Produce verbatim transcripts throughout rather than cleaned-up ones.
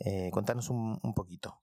Eh, cuéntanos un, un poquito.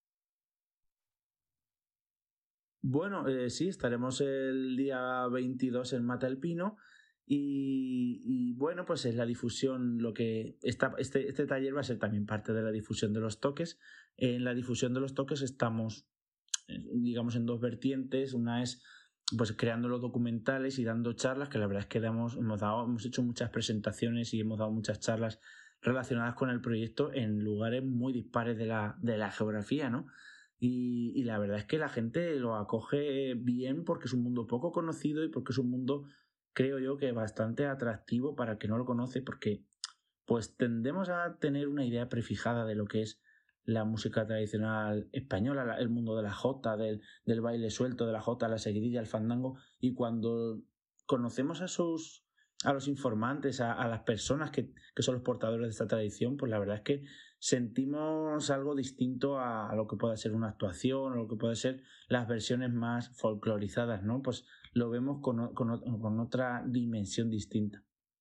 Bueno, eh, sí, estaremos el día veintidós en Mata el Pino y, y bueno, pues es la difusión, lo que está, este, este taller va a ser también parte de la difusión de los toques. En la difusión de los toques estamos, digamos, en dos vertientes. Una es pues creando los documentales y dando charlas, que la verdad es que damos, hemos, dado, hemos hecho muchas presentaciones y hemos dado muchas charlas relacionadas con el proyecto en lugares muy dispares de la, de la geografía, ¿no? Y, y la verdad es que la gente lo acoge bien porque es un mundo poco conocido y porque es un mundo, creo yo, que bastante atractivo para el que no lo conoce, porque pues tendemos a tener una idea prefijada de lo que es la música tradicional española, el mundo de la jota, del, del baile suelto, de la jota, la seguidilla, el fandango, y cuando conocemos a sus a los informantes, a, a las personas que, que son los portadores de esta tradición, pues la verdad es que sentimos algo distinto a, a lo que pueda ser una actuación o lo que puede ser las versiones más folclorizadas, ¿no? Pues lo vemos con, con, con otra dimensión distinta.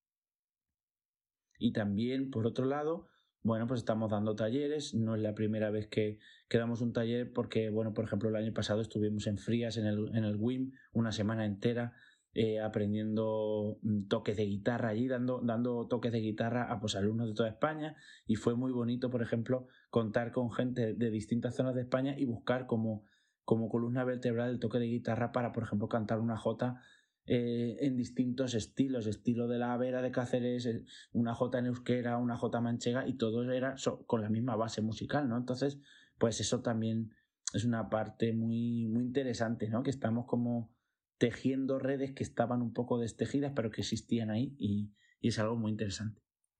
Y también, por otro lado, bueno, pues estamos dando talleres. No es la primera vez que, que damos un taller porque, bueno, por ejemplo, el año pasado estuvimos en Frías, en el, en el W I M, una semana entera eh, aprendiendo toques de guitarra allí, dando, dando toques de guitarra a pues, alumnos de toda España. Y fue muy bonito, por ejemplo, contar con gente de distintas zonas de España y buscar como, como columna vertebral el toque de guitarra para, por ejemplo, cantar una jota Eh, en distintos estilos, estilo de la Vera de Cáceres, una jota en euskera, una jota manchega, y todo era so, con la misma base musical, ¿no? Entonces, pues eso también es una parte muy, muy interesante, ¿no? Que estamos como tejiendo redes que estaban un poco destejidas, pero que existían ahí, y, y es algo muy interesante.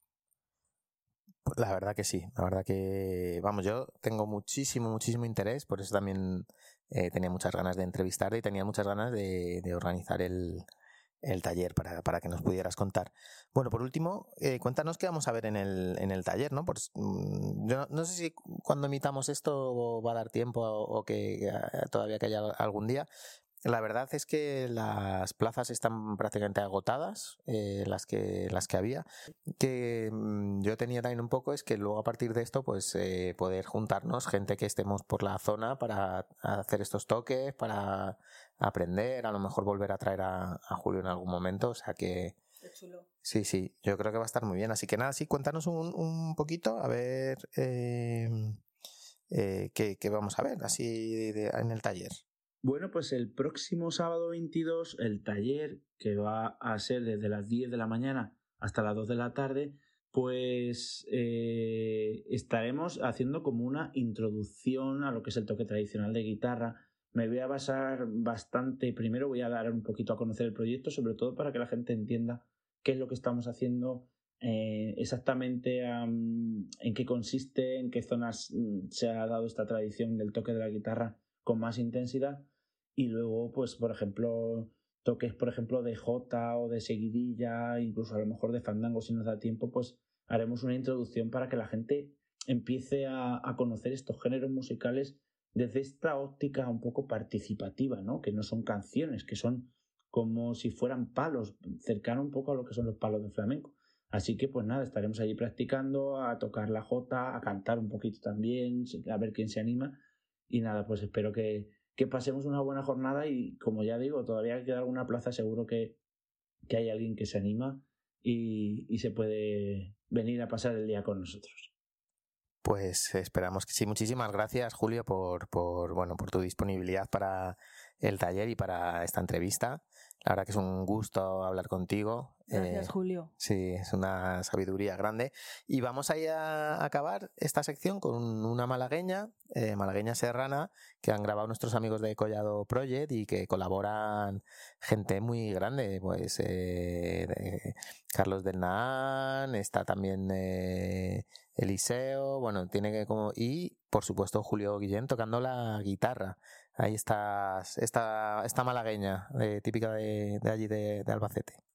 Pues la verdad que sí, la verdad que, vamos, yo tengo muchísimo, muchísimo interés, por eso también eh, tenía muchas ganas de entrevistarte y tenía muchas ganas de, de organizar el, el taller para, para que nos pudieras contar. Bueno, por último, eh, cuéntanos qué vamos a ver en el, en el taller, ¿no? Pues, mmm, yo no, no sé si cuando emitamos esto va a dar tiempo o, o que uh, todavía que haya algún día. La verdad es que las plazas están prácticamente agotadas, eh, las que las que había. Que mmm, yo tenía también un poco es que luego a partir de esto, pues eh, poder juntarnos gente que estemos por la zona para hacer estos toques, para aprender, a lo mejor volver a traer a, a Julio en algún momento, o sea que qué chulo. Sí, sí, yo creo que va a estar muy bien. Así que nada, sí, cuéntanos un, un poquito, a ver eh, eh, qué, qué vamos a ver así de, de, en el taller. Bueno, pues el próximo sábado veintidós, el taller, que va a ser desde las diez de la mañana hasta las dos de la tarde, pues eh, estaremos haciendo como una introducción a lo que es el toque tradicional de guitarra. Me voy a basar bastante, primero voy a dar un poquito a conocer el proyecto, sobre todo para que la gente entienda qué es lo que estamos haciendo, eh, exactamente um, en qué consiste, en qué zonas um, se ha dado esta tradición del toque de la guitarra con más intensidad. Y luego, pues, por ejemplo, toques, por ejemplo, de jota o de seguidilla, incluso a lo mejor de fandango, si nos da tiempo, pues haremos una introducción para que la gente empiece a, a conocer estos géneros musicales desde esta óptica un poco participativa, ¿no? Que no son canciones, que son como si fueran palos, cercano un poco a lo que son los palos de flamenco. Así que, pues nada, estaremos allí practicando, a tocar la jota, a cantar un poquito también, a ver quién se anima. Y nada, pues espero que que pasemos una buena jornada y, como ya digo, todavía queda alguna plaza, seguro que, que hay alguien que se anima y, y se puede venir a pasar el día con nosotros. Pues esperamos que sí. Muchísimas gracias, Julio, por, por, bueno, por tu disponibilidad para el taller y para esta entrevista. La verdad que es un gusto hablar contigo. Gracias, eh, Julio. Sí, es una sabiduría grande. Y vamos a ir a acabar esta sección con una malagueña, eh, malagueña serrana, que han grabado nuestros amigos de Collado Project y que colaboran gente muy grande. Pues eh, de Carlos del Nahán, está también eh, Eliseo, bueno, tiene que como. Y por supuesto Julio Guillén tocando la guitarra. Ahí está esta, esta malagueña, eh, típica de, de allí de, de Albacete.